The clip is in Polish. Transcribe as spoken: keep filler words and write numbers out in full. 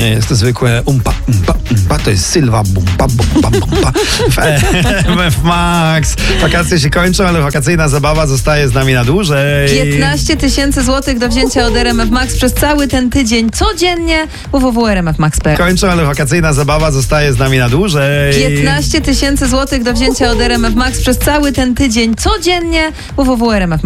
nie jest to zwykłe umpa, umpa, umpa, to jest Sylwa bumpa, bumpa, bumpa. W R M F Max. Wakacje się kończą, ale wakacyjna zabawa zostaje z nami na dłużej. piętnaście tysięcy złotych do wzięcia od R M F Max przez cały ten tydzień codziennie w w w kropka r m f max kropka p l. Kończą, ale wakacyjna zabawa zostaje z nami na dłużej. piętnaście tysięcy złotych do wzięcia od R M F Max przez cały ten tydzień codziennie w w w kropka r m f max kropka p l.